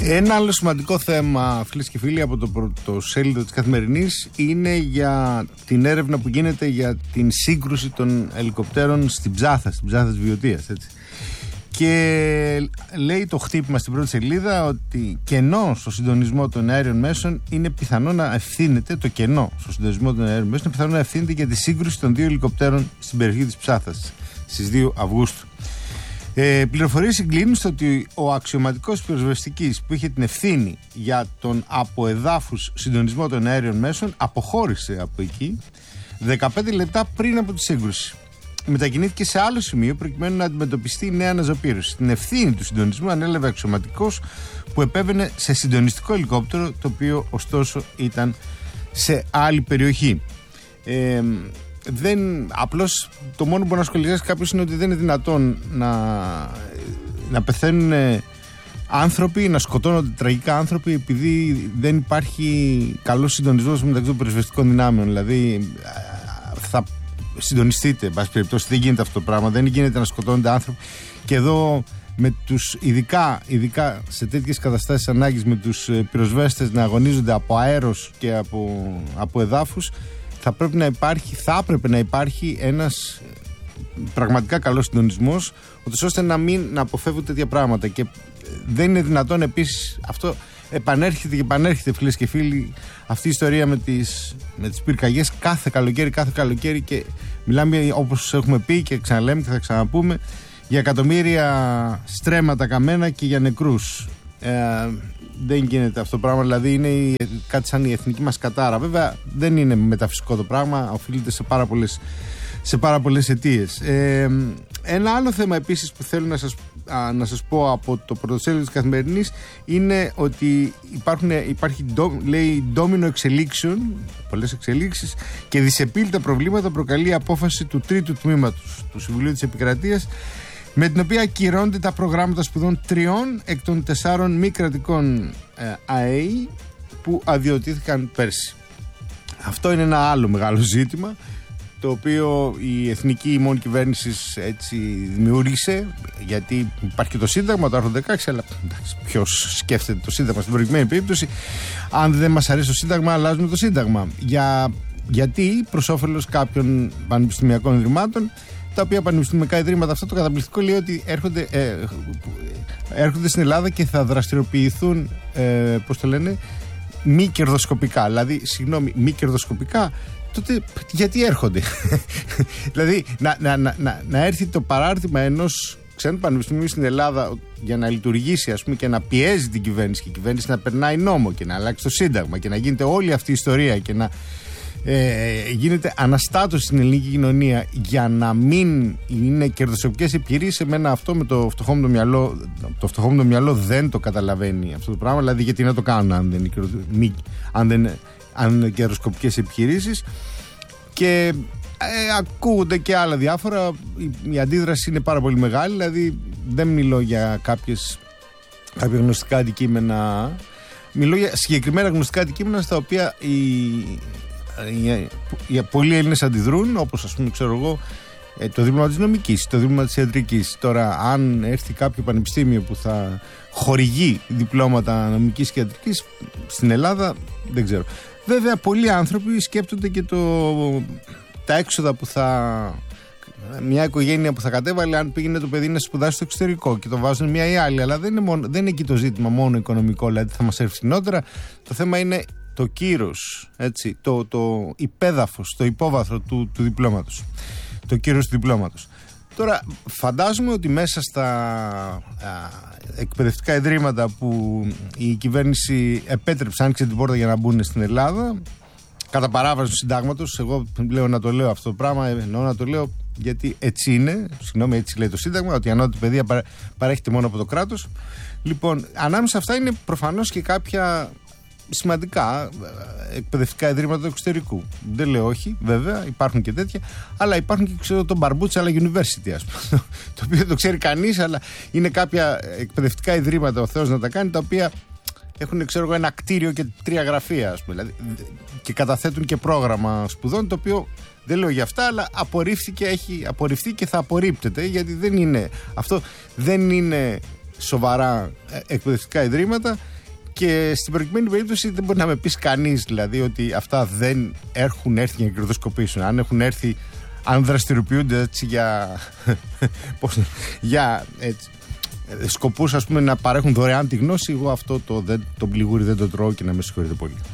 Ένα άλλο σημαντικό θέμα, φίλες και φίλοι, από το πρωτοσέλιδο της Καθημερινής είναι για την έρευνα που γίνεται για την σύγκρουση των ελικοπτέρων στην Ψάθα της Βιωτίας, έτσι. Και λέει το χτύπημα στην πρώτη σελίδα ότι κενό στο συντονισμό των αέριων μέσων είναι πιθανό να ευθύνεται, το κενό στο συντονισμό των αέριων μέσων είναι πιθανό να ευθύνεται για τη σύγκρουση των δύο ελικοπτέρων στην περιοχή της Ψάθας στις 2 Αυγούστου. Πληροφορίες συγκλίνουν στο ότι ο αξιωματικός πυροσβεστικής που είχε την ευθύνη για τον αποεδάφους συντονισμό των αέριων μέσων αποχώρησε από εκεί 15 λεπτά πριν από τη σύγκρουση. Μετακινήθηκε σε άλλο σημείο προκειμένου να αντιμετωπιστεί η νέα αναζωπήρωση. Την ευθύνη του συντονισμού ανέλαβε αξιωματικός που επέβαινε σε συντονιστικό ελικόπτερο, το οποίο ωστόσο ήταν σε άλλη περιοχή. Απλώς το μόνο που μπορεί να σχολιάσει κάποιος είναι ότι δεν είναι δυνατόν να πεθαίνουν άνθρωποι, να σκοτώνονται τραγικά άνθρωποι επειδή δεν υπάρχει καλός συντονισμός μεταξύ των πυροσβεστικών δυνάμεων. Δηλαδή θα συντονιστείτε, εν πάση περιπτώσει, δεν γίνεται αυτό το πράγμα, δεν γίνεται να σκοτώνονται άνθρωποι. Και εδώ με τους ειδικά σε τέτοιες καταστάσεις ανάγκης, με τους πυροσβέστες να αγωνίζονται από αέρος και από εδάφους, θα έπρεπε να υπάρχει ένας πραγματικά καλός συντονισμός, ώστε να αποφεύγουν τέτοια πράγματα. Και δεν είναι δυνατόν επίσης, αυτό επανέρχεται φίλες και φίλοι, αυτή η ιστορία με τις πυρκαγιές κάθε καλοκαίρι, και μιλάμε, όπως έχουμε πει και ξαναλέμε και θα ξαναπούμε, για εκατομμύρια στρέμματα καμένα και για νεκρούς. Δεν γίνεται αυτό το πράγμα, δηλαδή είναι κάτι σαν η εθνική μας κατάρα. Βέβαια δεν είναι μεταφυσικό το πράγμα, οφείλεται σε πάρα πολλές αιτίες. Ένα άλλο θέμα επίσης που θέλω να σας πω από το πρωτοσέλιδο της Καθημερινής είναι ότι υπάρχει λέει ντόμινο εξελίξεων, πολλές εξελίξεις, και δυσεπίλητα προβλήματα προκαλεί η απόφαση του τρίτου τμήματος του Συμβουλίου της Επικρατείας, με την οποία ακυρώνται τα προγράμματα σπουδών 3 εκ των 4 μη κρατικών ΑΕΗ που αδειοτήθηκαν πέρσι. Αυτό είναι ένα άλλο μεγάλο ζήτημα, το οποίο η εθνική ημών κυβέρνηση έτσι δημιούργησε, γιατί υπάρχει και το Σύνταγμα, το άρθρο 16, αλλά ποιος σκέφτεται το Σύνταγμα στην προηγουμένη περίπτωση? Αν δεν μας αρέσει το Σύνταγμα, αλλάζουμε το Σύνταγμα. Γιατί προς όφελος κάποιων πανεπιστημιακών ιδρυμάτων, τα οποία πανεπιστημιακά ιδρύματα, αυτό το καταπληκτικό λέει ότι έρχονται στην Ελλάδα και θα δραστηριοποιηθούν, μη κερδοσκοπικά. Δηλαδή, μη κερδοσκοπικά, τότε γιατί έρχονται? Δηλαδή, να έρθει το παράρτημα ενός ξένου πανεπιστημίου στην Ελλάδα για να λειτουργήσει, ας πούμε, και να πιέζει την κυβέρνηση, και η κυβέρνηση να περνάει νόμο και να αλλάξει το Σύνταγμα και να γίνεται όλη αυτή η ιστορία και να γίνεται αναστάτωση στην ελληνική κοινωνία για να μην είναι κερδοσκοπικές επιχειρήσεις. Εμένα αυτό με το φτωχό μου το μυαλό δεν το καταλαβαίνει αυτό το πράγμα. Δηλαδή, γιατί να το κάνουν αν δεν είναι κερδοσκοπικές επιχειρήσεις? Και ακούγονται και άλλα διάφορα. Η αντίδραση είναι πάρα πολύ μεγάλη. Δηλαδή, δεν μιλώ για κάποια γνωστικά αντικείμενα, μιλώ για συγκεκριμένα γνωστικά αντικείμενα στα οποία οι πολλοί Έλληνες αντιδρούν, όπως, ας πούμε, ξέρω εγώ, το δίπλωμα της νομικής, το δίπλωμα της ιατρικής. Τώρα, αν έρθει κάποιο πανεπιστήμιο που θα χορηγεί διπλώματα νομικής και ιατρικής στην Ελλάδα, δεν ξέρω. Βέβαια, πολλοί άνθρωποι σκέπτονται και τα έξοδα που μια οικογένεια που θα κατέβαλε αν πήγαινε το παιδί να σπουδάσει στο εξωτερικό, και το βάζουν μία ή άλλη. Αλλά δεν είναι εκεί το ζήτημα μόνο οικονομικό, δηλαδή θα μας έρθει φθηνότερα. Το θέμα είναι το κύρος, έτσι, το υπέδαφος, το υπόβαθρο του διπλώματος. Το κύρος του διπλώματος. Τώρα, φαντάζομαι ότι μέσα στα εκπαιδευτικά ιδρύματα που η κυβέρνηση επέτρεψε, άνοιξε την πόρτα για να μπουν στην Ελλάδα, κατά παράβαση του συντάγματος, εγώ λέω να το λέω αυτό το πράγμα, εννοώ να το λέω γιατί έτσι είναι, συγγνώμη, έτσι λέει το Σύνταγμα, ότι η ανώτατη παιδεία παρέχεται μόνο από το κράτος. Λοιπόν, ανάμεσα σε αυτά είναι προφανώς και κάποια σημαντικά εκπαιδευτικά ιδρύματα του εξωτερικού. Δεν λέω όχι, βέβαια, υπάρχουν και τέτοια, αλλά υπάρχουν και, ξέρω, το Μπαρμπούτσαλα University, ας πούμε, το οποίο δεν το ξέρει κανείς, αλλά είναι κάποια εκπαιδευτικά ιδρύματα, ο Θεός να τα κάνει, τα οποία έχουν, ξέρω εγώ, ένα κτίριο και 3 γραφεία, ας πούμε, δηλαδή, και καταθέτουν και πρόγραμμα σπουδών, το οποίο δεν λέω για αυτά, αλλά έχει απορριφθεί και θα απορρίπτεται, γιατί αυτό δεν είναι σοβαρά εκπαιδευτικά ιδρύματα. Και στην προκειμένη περίπτωση δεν μπορεί να με πει κανείς δηλαδή ότι αυτά δεν έχουν έρθει για να κερδοσκοπήσουν. Αν έχουν έρθει, αν δραστηριοποιούνται έτσι για σκοπούς, ας πούμε, να παρέχουν δωρεάν τη γνώση, εγώ αυτό το πληγούρι δεν το τρώω και να με συγχωρείτε πολύ.